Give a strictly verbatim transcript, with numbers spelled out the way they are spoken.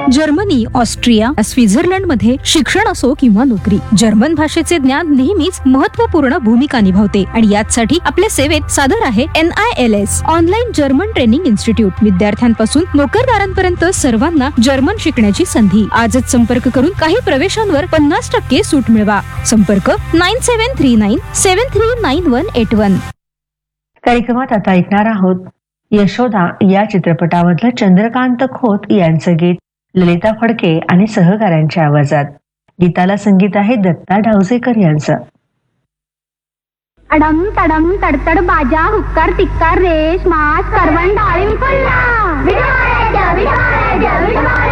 Germany, Austria, Switzerland मध्ये शिक्षण असो किंवा नोकरी, जर्मन भाषेचे ज्ञान नेहमीच महत्त्वपूर्ण भूमिका निभावते आणि यासाठी आपल्या सेवेत सादर आहे N I L S online German training institute. विद्यार्थ्यांपासून नोकरदारांपर्यंत सर्वांना जर्मन शिकण्याची संधी. आजच संपर्क करून काही प्रवेशांवर पन्नास टक्के सूट मिळवा. संपर्क nine seven three nine seven three nine one eight one. कार्यक्रमात आता ऐकणार आहोत यशोदा या चित्रपटामधलं चंद्रकांत खोत यांचं गीत ललिता फडके आणि सहकाऱ्यांच्या आवाजात. गीताला संगीत आहे दत्ता ढावसेकर यांचं. अडम तडम तडतड बाजा हुक्कार तिक्कार रेश मास करवंड डाळिंब फुलला विठाळाच्या विठाळाच्या विठाळाच्या